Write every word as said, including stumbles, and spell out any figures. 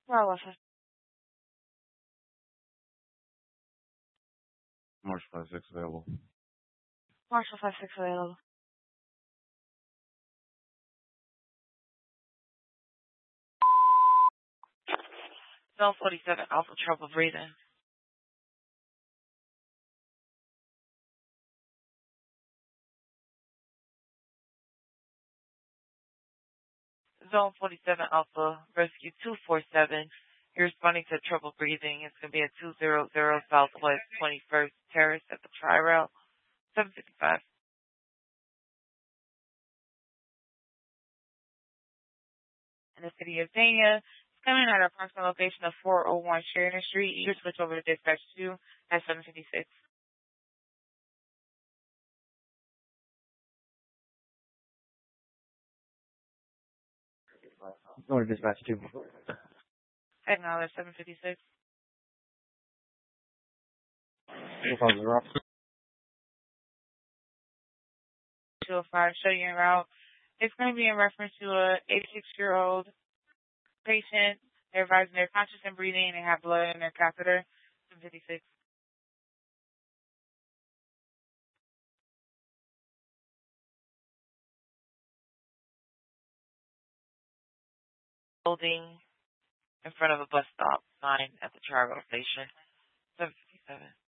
Where was it? March five six available. Marshall five six available. Zone forty-seven, Alpha, trouble breathing. Zone forty-seven, Alpha, Rescue two four seven. You're responding to trouble breathing. It's going to be at two hundred Southwest twenty-first Terrace at the Tri-Rail, seven fifty-five. In the city of Dania, it's coming at our approximate location of four oh one Sheridan Street. You switch over to dispatch two at seven fifty-six. Going to dispatch two. At now, that's seven fifty-six. two oh five, show you en route. It's going to be in reference to a eighty-six-year-old patient. They're advising they're conscious and breathing and they have blood in their catheter. seven fifty-six. Holding in front of a bus stop sign at the Tri-Rail station. seven fifty-seven.